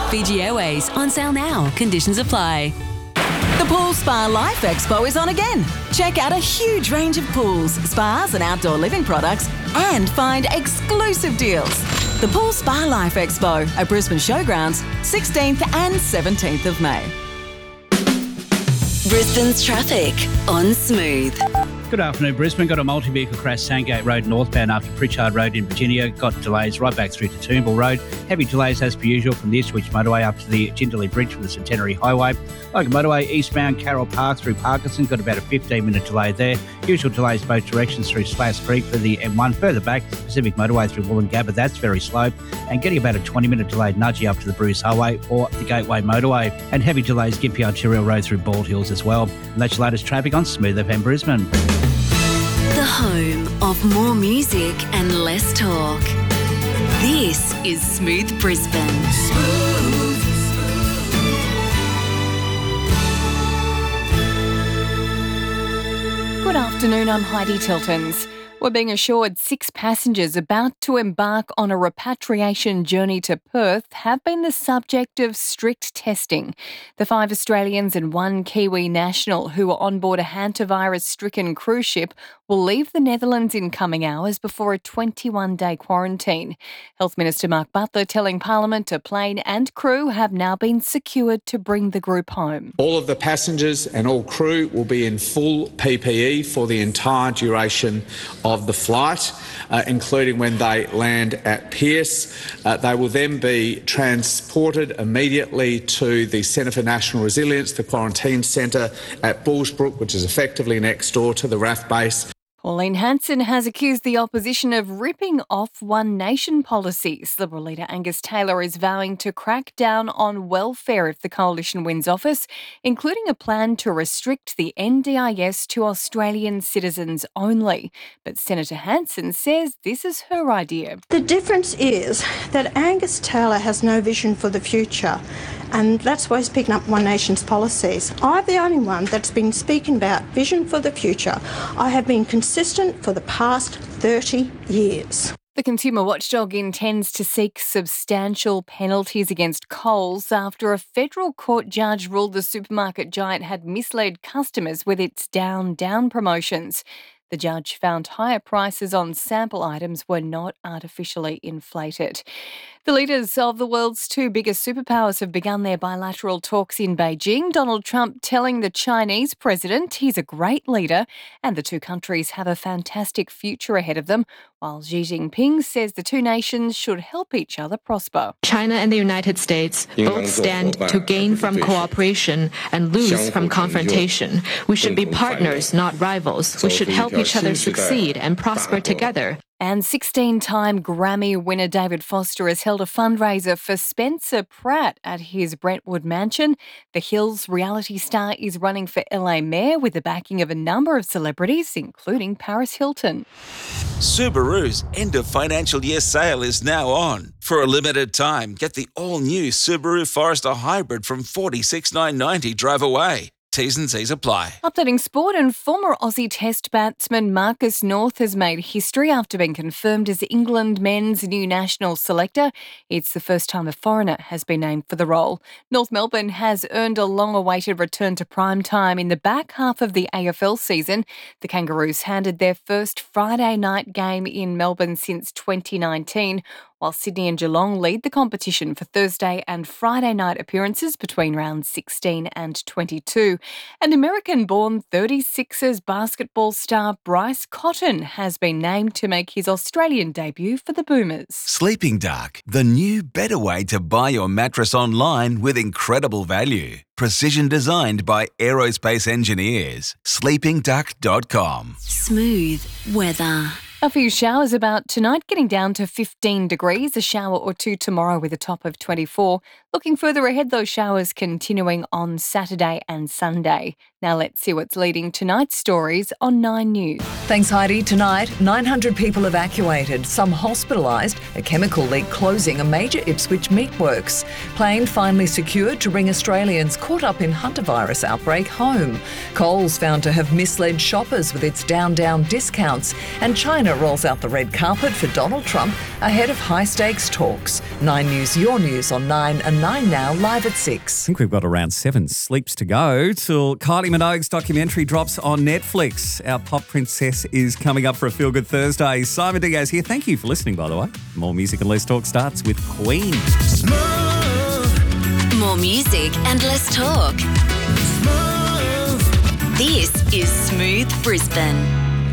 Fiji Airways on sale now. Conditions apply. The Pool Spa Life Expo is on again. Check out a huge range of pools, spas and outdoor living products and find exclusive deals. The Pool Spa Life Expo at Brisbane Showgrounds, 16th and 17th of May. Brisbane's traffic on Smooth. Good afternoon, Brisbane. Got a multi-vehicle crash Sandgate Road northbound after Pritchard Road in Virginia. Got delays right back through to Toombul Road. Heavy delays as per usual from the Ipswich Motorway up to the Jindalee Bridge from the Centenary Highway. Logan Motorway eastbound Carroll Park through Parkinson. Got about a 15-minute delay there. Usual delays both directions through Slass Creek for the M1. Further back, Pacific Motorway through Wollongabba. That's very slow. And getting about a 20-minute delay nudgy up to the Bruce Highway or the Gateway Motorway. And heavy delays Gympie Arterial Road through Bald Hills as well. And that's your latest traffic on Smooth FM Brisbane. The home of more music and less talk. This is Smooth Brisbane. Good afternoon, I'm Heidi Tiltons. We're being assured 6 passengers about to embark on a repatriation journey to Perth have been the subject of strict testing. The 5 Australians and 1 Kiwi national who were on board a hantavirus-stricken cruise ship will leave the Netherlands in coming hours before a 21-day quarantine. Health Minister Mark Butler telling Parliament a plane and crew have now been secured to bring the group home. All of the passengers and all crew will be in full PPE for the entire duration of the flight, including when they land at Pearce. They will then be transported immediately to the Centre for National Resilience, the quarantine centre at Bullsbrook, which is effectively next door to the RAF base. Pauline Hanson has accused the opposition of ripping off One Nation policies. Liberal leader Angus Taylor is vowing to crack down on welfare if the coalition wins office, including a plan to restrict the NDIS to Australian citizens only. But Senator Hanson says this is her idea. The difference is that Angus Taylor has no vision for the future, and that's why he's picking up One Nation's policies. I'm the only one that's been speaking about vision for the future. I have been consistent for the past 30 years. The Consumer Watchdog intends to seek substantial penalties against Coles after a federal court judge ruled the supermarket giant had misled customers with its down promotions. The judge found higher prices on sample items were not artificially inflated. The leaders of the world's 2 biggest superpowers have begun their bilateral talks in Beijing. Donald Trump telling the Chinese president he's a great leader and the 2 countries have a fantastic future ahead of them, while Xi Jinping says the 2 nations should help each other prosper. China and the United States both stand to gain from cooperation and lose from confrontation. We should be partners, not rivals. We should help each other succeed and prosper together. And 16-time Grammy winner David Foster has held a fundraiser for Spencer Pratt at his Brentwood mansion. The Hills reality star is running for LA Mayor with the backing of a number of celebrities, including Paris Hilton. Subaru's end of financial year sale is now on. For a limited time, get the all-new Subaru Forester Hybrid from $46,990 drive away. T's and C's apply. Updating sport, and former Aussie Test batsman Marcus North has made history after being confirmed as England men's new national selector. It's the first time a foreigner has been named for the role. North Melbourne has earned a long-awaited return to prime time in the back half of the AFL season. The Kangaroos handed their first Friday night game in Melbourne since 2019, while Sydney and Geelong lead the competition for Thursday and Friday night appearances between rounds 16 and 22. And American-born 36ers basketball star Bryce Cotton has been named to make his Australian debut for the Boomers. Sleeping Duck, the new better way to buy your mattress online with incredible value. Precision designed by aerospace engineers. sleepingduck.com. Smooth weather. A few showers about tonight, getting down to 15 degrees, a shower or 2 tomorrow with a top of 24. Looking further ahead, those showers continuing on Saturday and Sunday. Now let's see what's leading tonight's stories on 9 News. Thanks, Heidi. Tonight, 900 people evacuated, some hospitalised, a chemical leak closing a major Ipswich meatworks. Plane finally secured to bring Australians caught up in hantavirus outbreak home. Coles found to have misled shoppers with its down discounts. And China rolls out the red carpet for Donald Trump ahead of high-stakes talks. 9 News, your news on 9 and 9 Now, live at 6. I think we've got around 7 sleeps to go till Kylie Minogue's documentary drops on Netflix. Our pop princess is coming up for a Feel Good Thursday. Simon Diaz here. Thank you for listening, by the way. More music and less talk starts with Queen. More music and less talk. This is Smooth Brisbane.